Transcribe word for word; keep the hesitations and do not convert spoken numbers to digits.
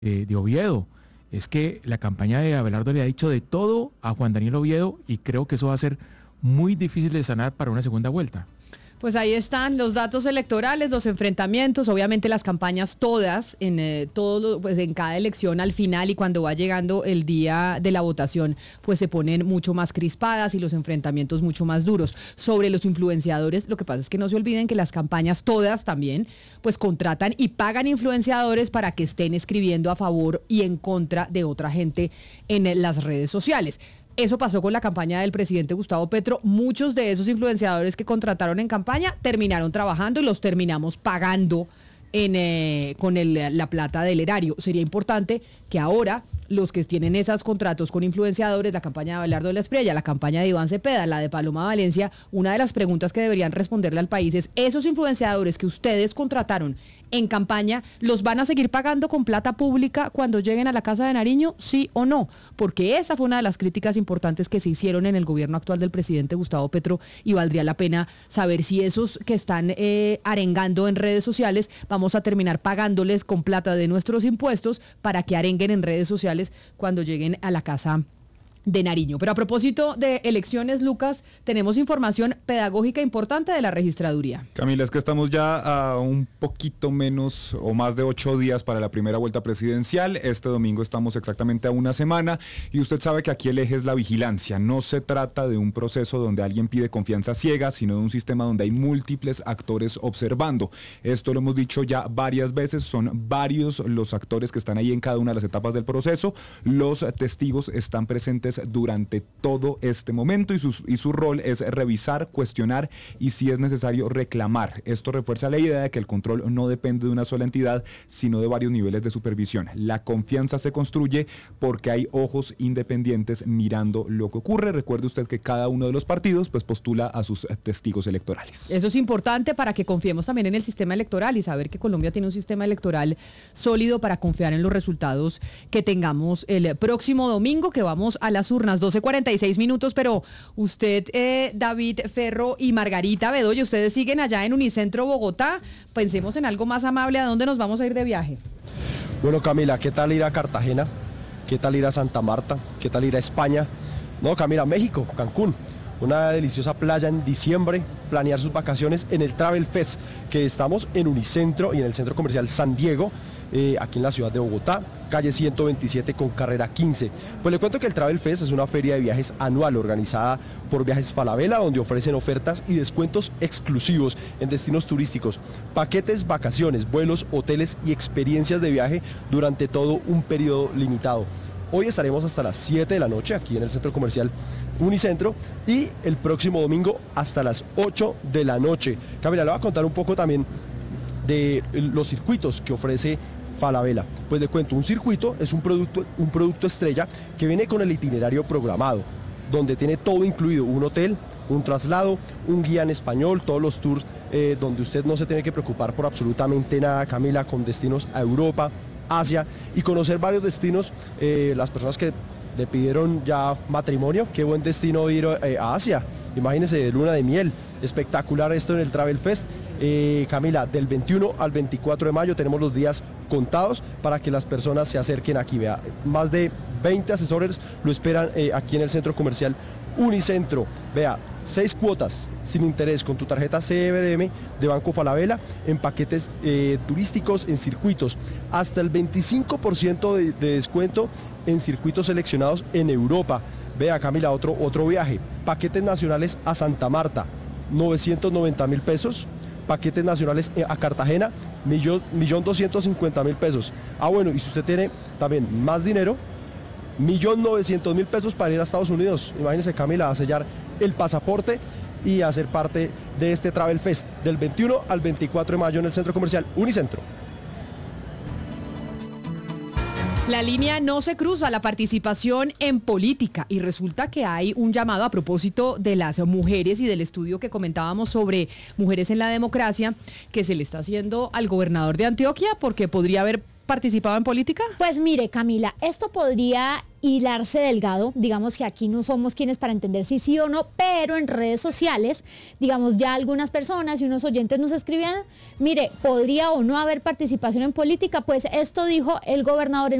eh, de Oviedo. Es que la campaña de Abelardo le ha dicho de todo a Juan Daniel Oviedo y creo que eso va a ser muy difícil de sanar para una segunda vuelta. Pues ahí están los datos electorales, los enfrentamientos, obviamente las campañas todas, en eh, todo, pues en cada elección al final y cuando va llegando el día de la votación, pues se ponen mucho más crispadas y los enfrentamientos mucho más duros. Sobre los influenciadores, lo que pasa es que no se olviden que las campañas todas también, pues contratan y pagan influenciadores para que estén escribiendo a favor y en contra de otra gente en las redes sociales. Eso pasó con la campaña del presidente Gustavo Petro. Muchos de esos influenciadores que contrataron en campaña terminaron trabajando y los terminamos pagando en, eh, con el, la plata del erario. Sería importante que ahora los que tienen esos contratos con influenciadores, la campaña de Abelardo de la Espriella, la campaña de Iván Cepeda, la de Paloma Valencia, una de las preguntas que deberían responderle al país es, ¿esos influenciadores que ustedes contrataron en campaña, los van a seguir pagando con plata pública cuando lleguen a la Casa de Nariño, sí o no? Porque esa fue una de las críticas importantes que se hicieron en el gobierno actual del presidente Gustavo Petro y valdría la pena saber si esos que están eh, arengando en redes sociales, vamos a terminar pagándoles con plata de nuestros impuestos para que arenguen en redes sociales cuando lleguen a la Casa de Nariño. Pero a propósito de elecciones, Lucas, tenemos información pedagógica importante de la registraduría. Camila, es que estamos ya a un poquito menos o más de ocho días para la primera vuelta presidencial. Este domingo estamos exactamente a una semana y usted sabe que aquí el eje es la vigilancia. No se trata de un proceso donde alguien pide confianza ciega, sino de un sistema donde hay múltiples actores observando. Esto lo hemos dicho ya varias veces, son varios los actores que están ahí en cada una de las etapas del proceso. Los testigos están presentes durante todo este momento y su, y su rol es revisar, cuestionar y si es necesario reclamar. Esto refuerza la idea de que el control no depende de una sola entidad, sino de varios niveles de supervisión. La confianza se construye porque hay ojos independientes mirando lo que ocurre. Recuerde usted que cada uno de los partidos pues postula a sus testigos electorales. Eso es importante para que confiemos también en el sistema electoral y saber que Colombia tiene un sistema electoral sólido para confiar en los resultados que tengamos el próximo domingo, que vamos a la las urnas, doce cuarenta y seis minutos, pero usted, eh, David Ferro y Margarita Bedoya, ustedes siguen allá en Unicentro Bogotá. Pensemos en algo más amable, ¿a dónde nos vamos a ir de viaje? Bueno, Camila, ¿qué tal ir a Cartagena? ¿Qué tal ir a Santa Marta? ¿Qué tal ir a España? No, Camila, México, Cancún. Una deliciosa playa en diciembre, planear sus vacaciones en el Travel Fest, que estamos en Unicentro y en el Centro Comercial San Diego, eh, aquí en la ciudad de Bogotá, calle ciento veintisiete con carrera quince. Pues le cuento que el Travel Fest es una feria de viajes anual organizada por Viajes Falabella, donde ofrecen ofertas y descuentos exclusivos en destinos turísticos, paquetes, vacaciones, vuelos, hoteles y experiencias de viaje durante todo un periodo limitado. Hoy estaremos hasta las siete de la noche aquí en el Centro Comercial Unicentro y el próximo domingo hasta las ocho de la noche. Camila, le voy a contar un poco también de los circuitos que ofrece Falabella. Pues le cuento, un circuito es un producto, un producto estrella que viene con el itinerario programado, donde tiene todo incluido, un hotel, un traslado, un guía en español, todos los tours eh, donde usted no se tiene que preocupar por absolutamente nada, Camila, con destinos a Europa, Asia y conocer varios destinos. Eh, las personas que le pidieron ya matrimonio, qué buen destino ir eh, a Asia, imagínense, de luna de miel, espectacular esto en el Travel Fest. Eh, Camila, del veintiuno al veinticuatro de mayo tenemos los días contados para que las personas se acerquen aquí. Vea, más de veinte asesores lo esperan eh, aquí en el Centro Comercial Unicentro. Vea, seis cuotas sin interés con tu tarjeta C B M de Banco Falabella en paquetes eh, turísticos en circuitos, hasta el veinticinco por ciento de, de descuento en circuitos seleccionados en Europa. Vea, Camila, otro, otro viaje, paquetes nacionales a Santa Marta, novecientos noventa mil pesos, paquetes nacionales a Cartagena, millón, millón doscientos cincuenta mil pesos. Ah, bueno, y si usted tiene también más dinero, millón novecientos mil pesos para ir a Estados Unidos. Imagínense, Camila, a sellar el pasaporte y a ser parte de este Travel Fest del veintiuno al veinticuatro de mayo en el Centro Comercial Unicentro. La línea no se cruza, la participación en política, y resulta que hay un llamado a propósito de las mujeres y del estudio que comentábamos sobre mujeres en la democracia que se le está haciendo al gobernador de Antioquia porque podría haber participado en política. Pues mire, Camila, esto podría hilarse delgado, digamos que aquí no somos quienes para entender si sí o no, pero en redes sociales, digamos ya algunas personas y unos oyentes nos escribían, mire, ¿podría o no haber participación en política? Pues esto dijo el gobernador en